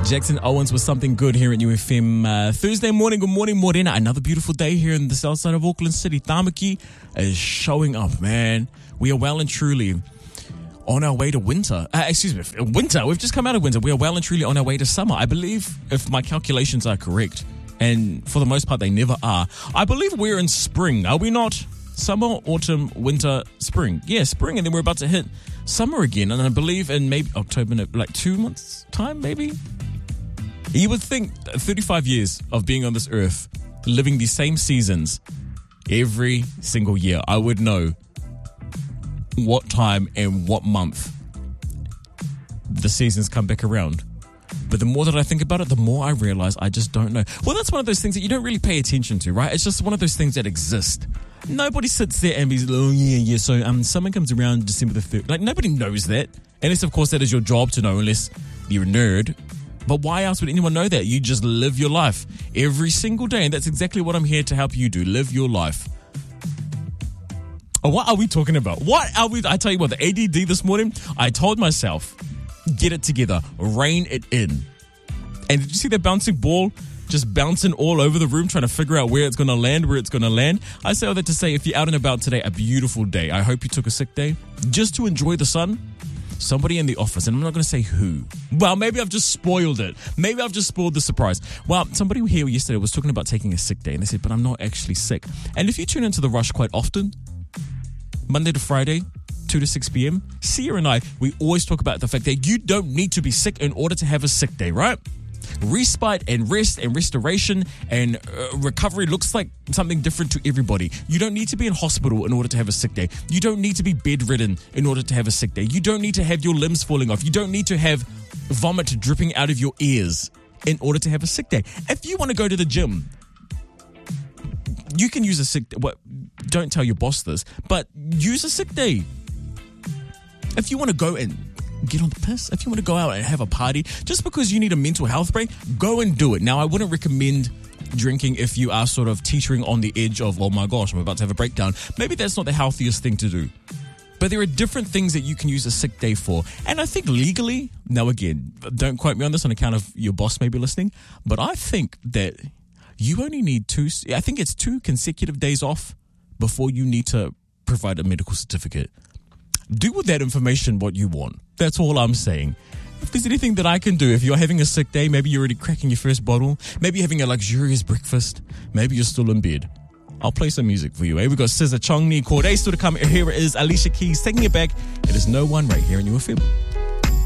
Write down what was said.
Jackson Owens with Something Good here at UFM. Thursday morning, good morning, Morena. Another beautiful day here in the south side of Auckland City. Tamaki is showing up, man. We are well and truly on our way to winter. Winter. We've just come out of winter. We are well and truly on our way to summer. I believe, if my calculations are correct, and for the most part they never are, I believe we're in spring. Are we not? Summer, autumn, winter, spring. Yeah, spring, and then we're about to hit summer again. And I believe in maybe October, like 2 months' time, maybe? You would think 35 years of being on this earth, living the same seasons every single year, I would know what time and what month the seasons come back around. But the more that I think about it, the more I realize I just don't know. Well, that's one of those things that you don't really pay attention to, right? It's just one of those things that exist. Nobody sits there and be like, oh, yeah, so summer comes around December the 3rd. Like, nobody knows that. Unless, of course, that is your job to know, unless you're a nerd. But why else would anyone know that? You just live your life every single day. And that's exactly what I'm here to help you do. Live your life. Oh, what are we talking about? I tell you what, the ADD this morning, I told myself, get it together, rein it in. And did you see that bouncing ball just bouncing all over the room, trying to figure out where it's going to land? I say all that to say, if you're out and about today, a beautiful day. I hope you took a sick day just to enjoy the sun. Somebody in the office, and I'm not going to say who. Well, maybe I've just spoiled it. Maybe I've just spoiled the surprise. Well, somebody here yesterday was talking about taking a sick day, and they said, but I'm not actually sick. And if you tune into The Rush quite often, Monday to Friday, 2 to 6 p.m., Sia and I, we always talk about the fact that you don't need to be sick in order to have a sick day, right? Respite and rest and restoration and recovery looks like something different to everybody. You don't need to be in hospital in order to have a sick day. You don't need to be bedridden in order to have a sick day. You don't need to have your limbs falling off. You don't need to have vomit dripping out of your ears in order to have a sick day. If you want to go to the gym, you can use a sick day. Well, don't tell your boss this, but use a sick day. If you want to go and get on the piss, if you want to go out and have a party, just because you need a mental health break, go and do it. Now, I wouldn't recommend drinking if you are sort of teetering on the edge of, oh my gosh, I'm about to have a breakdown. Maybe that's not the healthiest thing to do. But there are different things that you can use a sick day for. And I think legally, now again, don't quote me on this on account of your boss may be listening, but I think that you only need 2 consecutive days off before you need to provide a medical certificate. Do with that information what you want. That's all I'm saying. If there's anything that I can do, if you're having a sick day, maybe you're already cracking your first bottle, maybe you're having a luxurious breakfast, maybe you're still in bed, I'll play some music for you. We've got SZA, Chongni, Corday still to come. Here is Alicia Keys taking it back. It is No One right here in UFM.